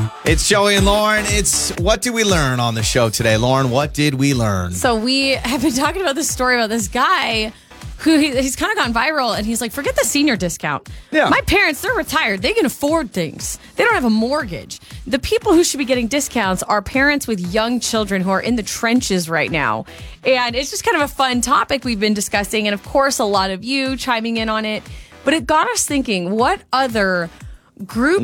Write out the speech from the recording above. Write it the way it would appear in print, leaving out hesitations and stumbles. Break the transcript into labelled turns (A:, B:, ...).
A: It's Joey and Lauren. It's What Did We Learn on the show today? Lauren, what did we learn?
B: So we have been talking about this story about this guy who he's kind of gone viral, and he's like, forget the senior discount.
A: Yeah.
B: My parents, they're retired. They can afford things. They don't have a mortgage. The people who should be getting discounts are parents with young children who are in the trenches right now. And it's just kind of a fun topic we've been discussing. And of course, a lot of you chiming in on it. But it got us thinking, what other group